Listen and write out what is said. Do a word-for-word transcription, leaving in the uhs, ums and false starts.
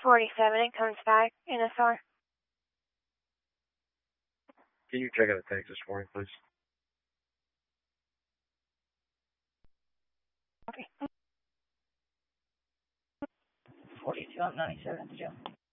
forty-seven, it comes back, N S R. Can you check out the text this morning, please? Okay. forty-two, I'm ninety-seven, Joe.